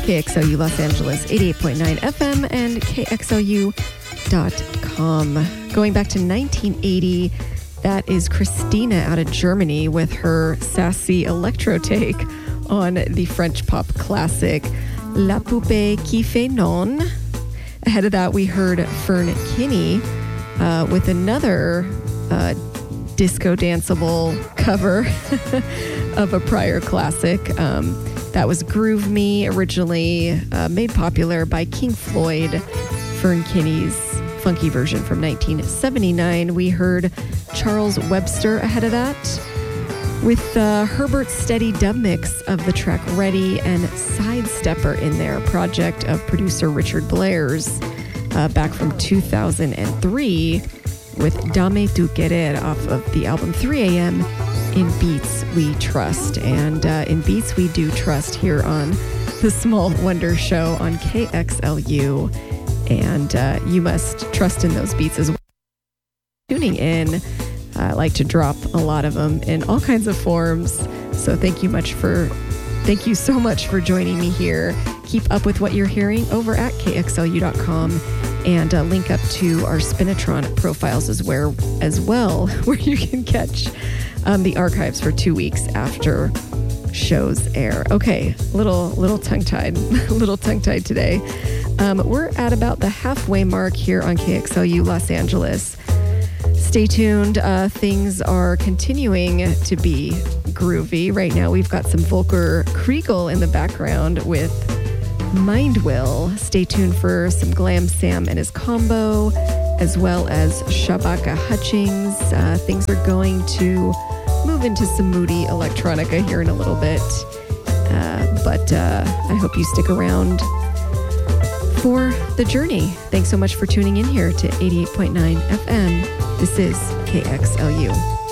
KXLU Los Angeles, 88.9 FM and KXLU.com. Going back to 1980, that is Christina out of Germany with her sassy electro take on the French pop classic La Poupée qui fait non. Ahead of that, we heard Fern Kinney with another disco danceable cover of a prior classic. That was Groove Me, originally made popular by King Floyd. Fern Kinney's funky version from 1979. We heard Charles Webster ahead of that with Herbert's steady dub mix of the track Ready and Sidestepper in there, project of producer Richard Blair's back from 2003 with Dame Tu Querer off of the album 3 a.m. In Beats We Trust. And in Beats We Do Trust here on the Small Wonder Show on KXLU. And you must trust in those beats as well. Tuning in, I like to drop a lot of them in all kinds of forms. So thank you so much for joining me here. Keep up with what you're hearing over at KXLU.com and link up to our Spinitron profiles as well, where you can catch the archives for 2 weeks after shows air. Okay, little tongue-tied, today. We're at about the halfway mark here on KXLU Los Angeles. Stay tuned. Things are continuing to be groovy. Right now, we've got some Volker Kriegel in the background with Mindwill. Stay tuned for some Glam Sam and his combo, as well as Shabaka Hutchings. Things are going to move into some moody electronica here in a little bit. But I hope you stick around for the journey. Thanks so much for tuning in here to 88.9 FM. This is KXLU.